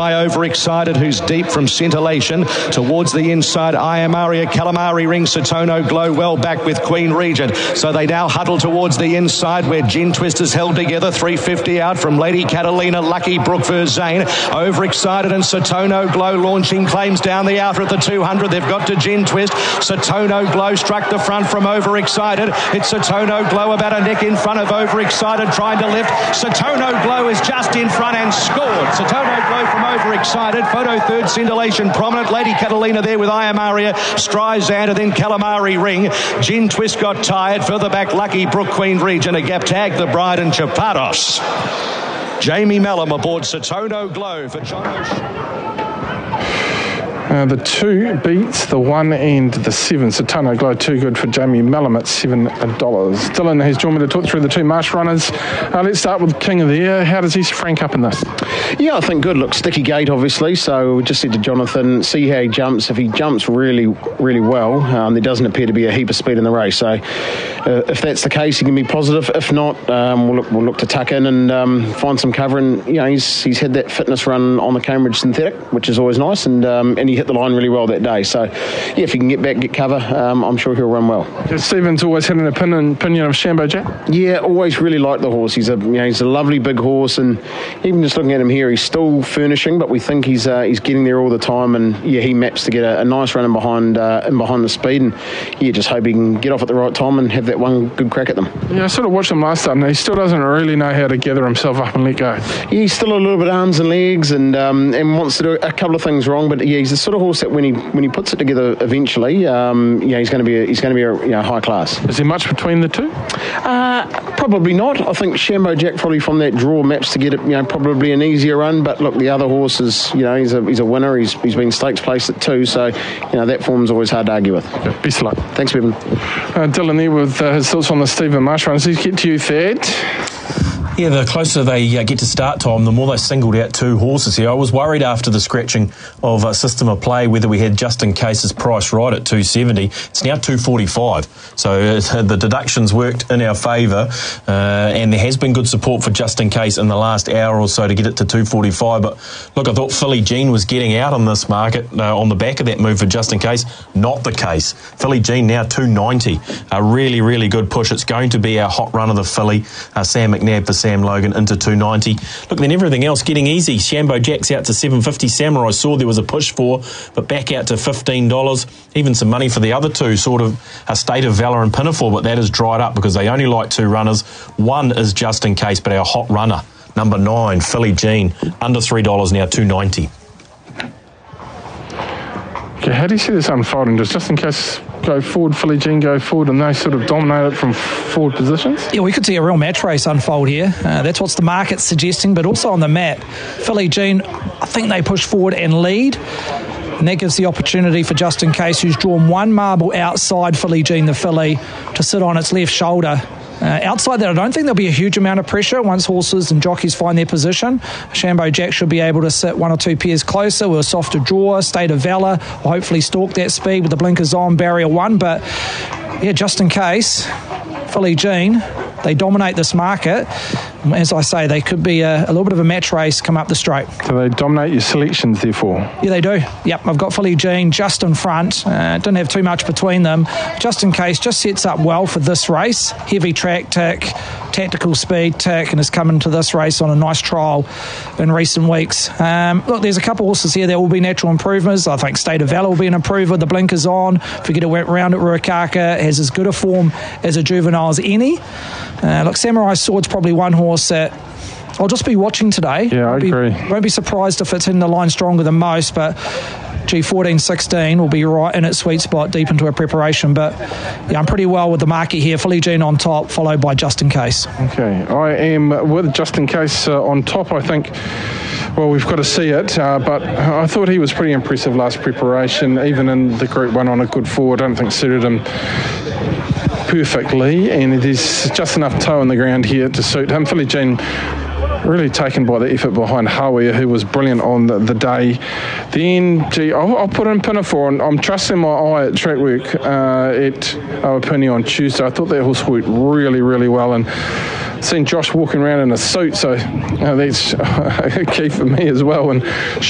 by Overexcited, who's deep from scintillation. Towards the inside, Iamaria, Calamari Ring, Satono Glow well back with Queen Regent. So they now huddle towards the inside where Gin Twist is held together. 350 out from Lady Catalina, Lucky Brook Verzane. Overexcited and Satono Glow launching claims down the outer at the 200. They've got to Gin Twist. Satono Glow struck the front from Overexcited. It's Satono Glow about a neck in front of Overexcited trying to lift. Satono Glow is just in front and scored. Satono Glow from Overexcited. Photo third, Scintillation prominent. Lady Catalina there with Iamaria, Streisand, and then Calamari Ring. Gin Twist got tired. Further back, Lucky Brook Queen Regent. A gap tag, the Bride and Chapados. Jamie Mellum aboard Satono Glow for John O'Shea. The 2 beats the 1 and the 7. Satono Glow too good for Jamie Mellum at $7. Dylan has joined me to talk through the 2 marsh runners. Let's start with King of the Air. How does he rank up in this? Yeah, I think good. Look, sticky gate obviously, so we just said to Jonathan, see how he jumps. If he jumps really, really well, there doesn't appear to be a heap of speed in the race. So if that's the case, he can be positive. If not, we'll look to tuck in and find some cover. And he's had that fitness run on the Cambridge Synthetic, which is always nice, and he hit the line really well that day. So yeah, if he can get back, get cover, I'm sure he'll run well. Stephen's always had an opinion of Shambo Jack. Yeah, always really liked the horse. He's a lovely big horse, and even just looking at him here, he's still furnishing, but we think he's getting there all the time. And yeah, he maps to get a nice run in behind the speed, and yeah, just hope he can get off at the right time and have that one good crack at them. Yeah, I sort of watched him last time. He still doesn't really know how to gather himself up and let go. Yeah, he's still a little bit arms and legs, and wants to do a couple of things wrong. But yeah, he's the sort of horse that when he puts it together eventually, he's going to be a high class. Is there much between the two? Probably not. I think Shambo Jack probably from that draw maps to get it, probably an easier run. But look, the other horse is, he's a winner. He's been stakes placed at 2, so that form's always hard to argue with. Okay, best of luck. Thanks, Bevan. Dylan there with his thoughts on the Stephen Marsh run. Let's get to you, Thad. Yeah, the closer they get to start time, the more they singled out 2 horses here. I was worried after the scratching of System of Play whether we had Just In Case's price right at $270. It's now $245. So the deductions worked in our favour, and there has been good support for Just In Case in the last hour or so to get it to $245. But look, I thought Philly Jean was getting out on this market on the back of that move for Just In Case. Not the case. Philly Jean now $290. A really, really good push. It's going to be our hot run of the filly. Sam McNabb for Sam Logan into $290. Look, then everything else getting easy. Shambo Jack's out to $750. Samurai Saw there was a push for, but back out to $15. Even some money for the other 2, sort of a State of Valor and Pinafore, but that has dried up because they only like 2 runners. One is Just In Case, but our hot runner, number 9, Philly Jean, under $3, now $290. Okay, how do you see this unfolding? Does Just In Case go forward, Philly Jean go forward, and they sort of dominate it from forward positions? Yeah, we could see a real match race unfold here. That's what the market's suggesting, but also on the map, Philly Jean, I think they push forward and lead, and that gives the opportunity for Just In Case, who's drawn 1 marble outside Philly Jean, the filly, to sit on its left shoulder. Outside that, I don't think there'll be a huge amount of pressure once horses and jockeys find their position. Shambo Jack should be able to sit 1 or 2 pairs closer with a softer draw. State of Valor will hopefully stalk that speed with the blinkers on, barrier 1. But yeah, Just In Case, Philly Jean, they dominate this market. As I say, they could be a little bit of a match race come up the straight. So they dominate your selections, therefore? Yeah, they do. Yep, I've got Philly Jean just in front. Didn't have too much between them. Just In Case just sets up well for this race. Heavy track tick, tactical speed tick, and has come into this race on a nice trial in recent weeks. Look, there's a couple horses here that will be natural improvers. I think State of Valor will be an improver with the blinkers on. If we get it around at Ruakaka, has as good a form as a juvenile as any. Look, Samurai Sword's probably one horse that I'll just be watching today. Yeah, I agree. Won't be surprised if it's in the line stronger than most, but 14-16 will be right in its sweet spot deep into her preparation. But yeah, I'm pretty well with the market here. Philly Jean on top, followed by Just In Case. Okay, I am with Just In Case on top. I think, well, we've got to see it, but I thought he was pretty impressive last preparation, even in the Group 1 on a good forward. I don't think suited him perfectly, and there's just enough toe on the ground here to suit him. Philly Jean really taken by the effort behind Hawea, who was brilliant on the day. Then, I'll put in Pinafore, and I'm trusting my eye at track work at Awapuni on Tuesday. I thought that horse worked really, really well, and seen Josh walking around in a suit, so that's key for me as well. And